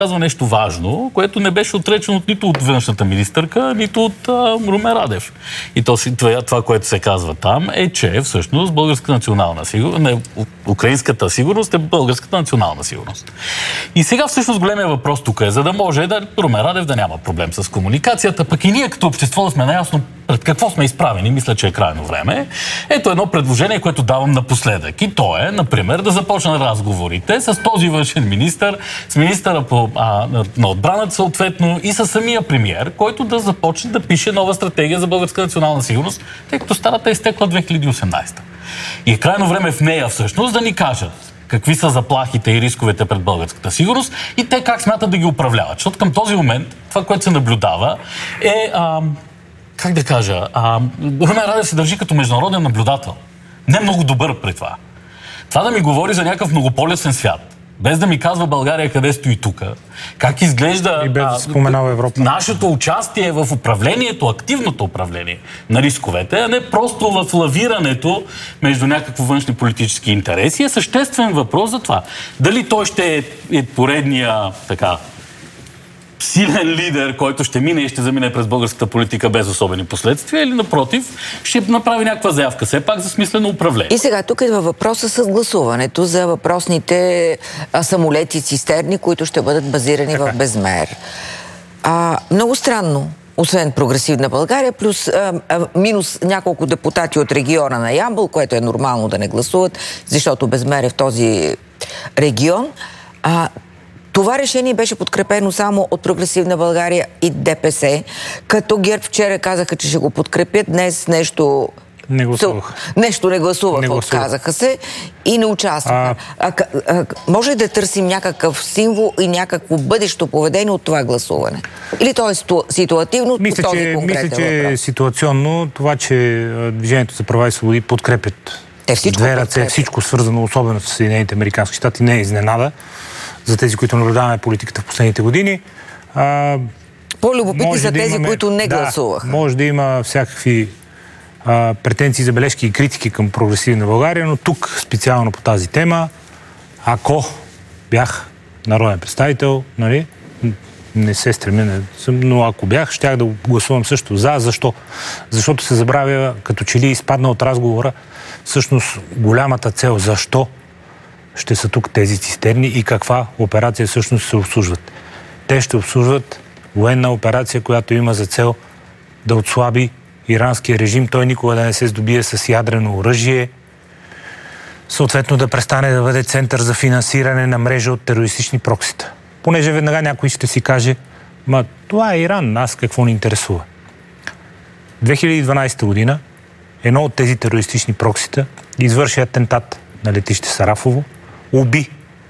казва нещо важно, което не беше отречено нито от външната министърка, нито от Румен Радев. И това, което се казва там, е, че всъщност българската национална сигурност, украинската сигурност е българската национална сигурност. И сега всъщност големия въпрос тук е, за да може Румен Радев да няма проблем с комуникацията, пък и ние като общество да сме наясно пред какво сме изправени, мисля, че е крайно време. Ето едно предложение, което давам напоследък. И то е, например, да започнат разговорите с този външен министър, с министъра на отбраната съответно и с самия премиер, който да започне да пише нова стратегия за българска национална сигурност, тъй като старата е изтекла 2018. И е крайно време в нея всъщност да ни кажат какви са заплахите и рисковете пред българската сигурност и те как смятат да ги управляват. Защото към този момент това, което се наблюдава е как да кажа, Румен Радев се държи като международен наблюдател. Не много добър при това. Това да ми говори за някакъв многополюсен свят, без да ми казва България къде стои тук, как изглежда нашето участие в управлението, активното управление на рисковете, а не просто в лавирането между някакво външни политически интереси, е съществен въпрос за това. Дали той ще е поредния силен лидер, който ще мине и ще замине през българската политика без особени последствия, или напротив, ще направи някаква заявка, все пак за смислено управление. И сега тук идва въпроса с гласуването за въпросните самолети цистерни, които ще бъдат базирани в Безмер. Много странно, освен Прогресивна България, плюс минус няколко депутати от региона на Ямбол, което е нормално да не гласуват, защото Безмер е в този регион. Това решение беше подкрепено само от Прогресивна България и ДПС, като ГЕРБ вчера казаха, че ще го подкрепят, днес нещо не гласуваха. Отказаха се и не участваха. Може да търсим някакъв символ и някакво бъдещо поведение от това гласуване? Или то е ситуативно? Мисля, че е ситуационно това, че Движението за права и свободи подкрепят две ръце, всичко свързано, особено с Съединените американски щати, не е изненада за тези, които наблюдаваме политиката в последните години. По-любопитни са тези, които не гласуваха. Може да има всякакви претенции, забележки и критики към Прогресивна България, но тук специално по тази тема, ако бях народен представител, нали, не се стремя, но ако бях, щях да гласувам също за. Защо? Защото се забравя, като че ли изпадна от разговора, всъщност голямата цел. Защо ще са тук тези цистерни и каква операция всъщност се обслужват? Те ще обслужват военна операция, която има за цел да отслаби иранския режим, той никога да не се здобие с ядрено оръжие, съответно да престане да бъде център за финансиране на мрежа от терористични проксита. Понеже веднага някой ще си каже, това е Иран, нас какво ни интересува? 2012 година едно от тези терористични проксита извърши атентат на летище Сарафово, уби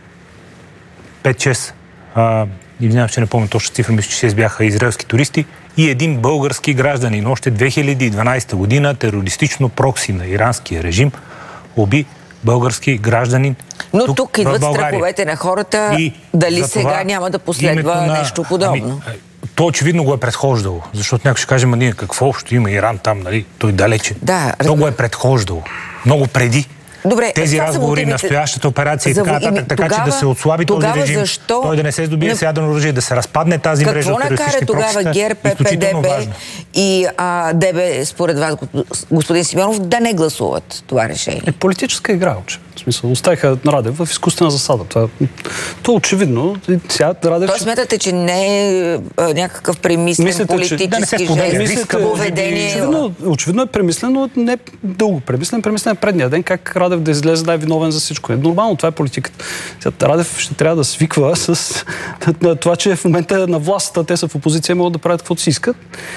5-6, извинявам, че не помня точно цифра, мисля, че 6 бяха израелски туристи и един български гражданин. Още 2012 година терористично прокси на иранския режим уби български гражданин. Но тук идват страховете на хората, дали сега няма да последва нещо подобно. То очевидно го е предхождало, защото някой ще каже, ние какво общо има Иран там, нали? Той далече. То го е предхождало. Много преди. Добре, тези разговори, настоящата операция и така нататък, така че да се отслаби този режим, той да не се здобие с ядрено оръжие, да се разпадне тази мрежа от терористични проксита. Какво накара тогава ГЕРБ, ППДБ и ДБ, според вас, господин Симеонов, да не гласуват това решение? Е политическа игра, в смисъл, оставиха Радев в изкуствена засада. То очевидно. Той смятате, че не е някакъв премислен политически жест, поведение? Очевидно е премислен, но не дълго премислен. Премислен предния ден, как Радев да излезе да е виновен за всичко. Нормално, това е политиката. Радев ще трябва да свиква с това, че в момента на властта, те са в опозиция, могат да правят каквото си искат.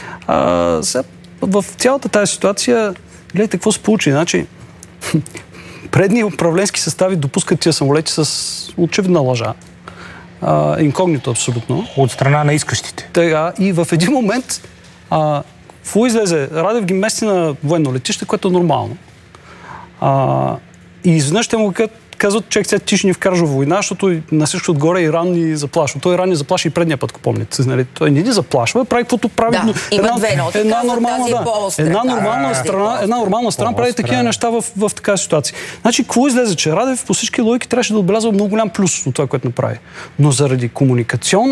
В цялата тази ситуация, гледайте какво се получи. Значи, предни управленски състави допускат тия самолети с очевидна лъжа. Инкогнито абсолютно. От страна на искащите. Тега, и в един момент излезе, Радев ги мести на военно летище, което е нормално. И изведнъж те му казват, че сега ти ще ни вкараш в война, защото на всичко отгоре Иран ни заплашва. Той Иран ни заплаши и предния път, ако помните. Нали? Той не ни заплашва, прави каквото прави. Една нормална страна прави такива неща в такава ситуация. Значи, какво излезе? Че Радев по всички логики трябваше да отбелязва много голям плюс от това, което направи. Но заради комуникационна